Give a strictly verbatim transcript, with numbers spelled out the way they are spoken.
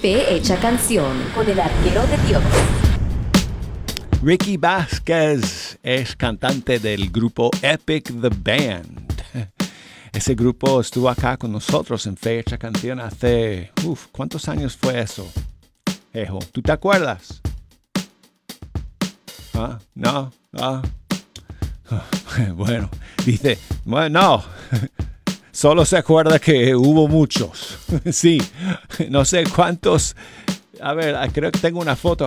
Fe Hecha Canción con el arquero de Dios. Ricky Vázquez es cantante del grupo Epic the Band. Ese grupo estuvo acá con nosotros en Fe Hecha Canción hace... Uf, ¿cuántos años fue eso? Ejo, ¿tú te acuerdas? ¿Ah? ¿No? ¿Ah? Bueno, dice... Bueno, no. Solo se acuerda que hubo muchos. Sí, no sé cuántos... A ver, creo que tengo una foto